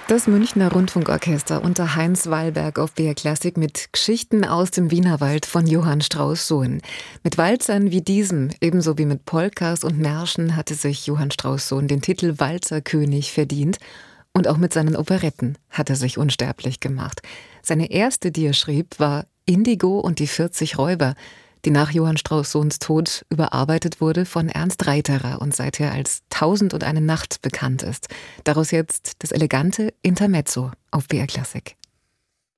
Das Münchner Rundfunkorchester unter Heinz Wallberg auf BR Klassik mit Geschichten aus dem Wienerwald von Johann Strauss Sohn. Mit Walzern wie diesem, ebenso wie mit Polkas und Märschen, hatte sich Johann Strauss Sohn den Titel Walzerkönig verdient. Und auch mit seinen Operetten hat er sich unsterblich gemacht. Seine erste, die er schrieb, war Indigo und die 40 Räuber, die nach Johann Strauss Sohns Tod überarbeitet wurde von Ernst Reiterer und seither als 1001 Nacht bekannt ist. Daraus jetzt das elegante Intermezzo auf BR Klassik.